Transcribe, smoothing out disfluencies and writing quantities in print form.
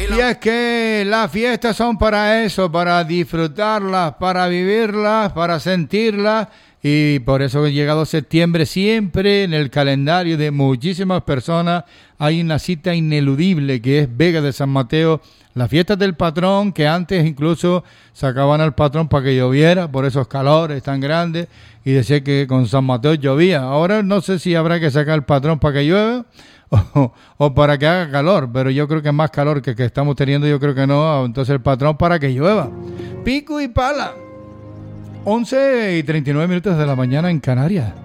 Y es que las fiestas son para eso, para disfrutarlas, para vivirlas, para sentirlas. Y por eso, llegado septiembre, siempre en el calendario de muchísimas personas hay una cita ineludible que es Vega de San Mateo, las fiestas del patrón, que antes incluso sacaban al patrón para que lloviera por esos calores tan grandes y decía que con San Mateo llovía. Ahora no sé si habrá que sacar al patrón para que llueva o para que haga calor, pero yo creo que más calor que estamos teniendo, yo creo que no. Entonces el patrón para que llueva. Pico y pala. 11:39 de la mañana en Canarias.